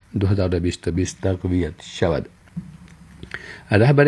2020 تقویت شود. رهبر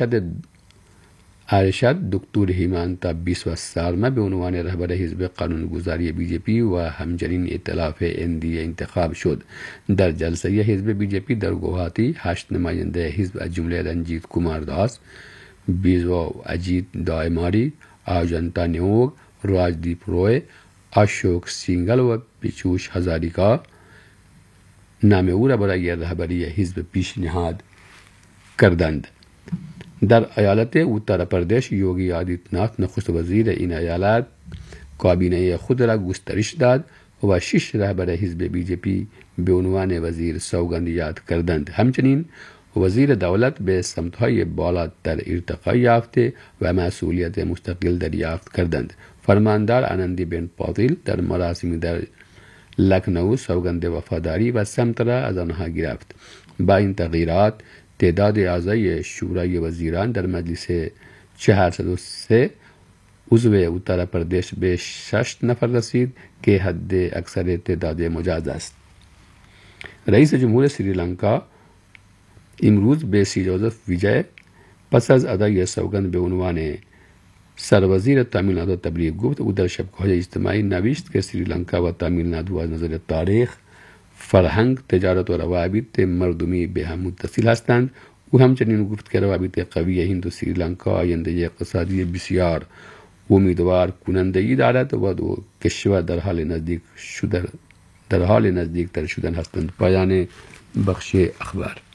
ارشد دکتر هیمانتا بیسوا سارما به عنوان رهبر حزب قانونگذاری BJP و همچنین ائتلاف اندی انتخاب شد. در جلسه حزب BJP در گوهاتی 8 نماینده حزب از جمله رنجیت کومار داس، بیزوا اجیت دایماری، آجنتا نیوگ، راجدیپ روی، اشوک سینگل و پیچوش هزاریکا نام او را برای رهبری حزب پیشنهاد کردند. در ایالت اتر پردیش یوگی آدیتیناتھ نخست وزیر این ایالت کابینه خود را گسترش داد و 6 رهبر حزب BJP به عنوان وزیر سوگند یاد کردند. همچنین وزیر دولت به سمت‌های بالاتر ارتقا یافته و مسئولیت مستقل دریافت کردند. فرماندار آنندی بین پاتیل در مراسمی در لکنو سوگند وفاداری و سمت را از آنها گرفت. با این تغییرات تعداد اعضای شورای وزیران در مجلس 403 عضو اتر پردیش به 6 نفر رسید که حد اکثر تعداد مجاز است. رئیس جمهور سریلانکا امروز به سی جوزف ویجای پس از ادای سوگند به عنوان سروزیر تامل نادو تبریک گفت. او در شبکه‌های اجتماعی نوشت که سریلانکا و تامل نادو از نظر تاریخ، فرهنگ، تجارت و روابط مردمی به هم متصل هستند. او همچنین گفت که روابط قوی هند و سریلانکا آینده اقتصادی بسیار امیدوار کننده دارد و دو کشور در حال نزدیکتر شدن هستند. پایان بخش اخبار.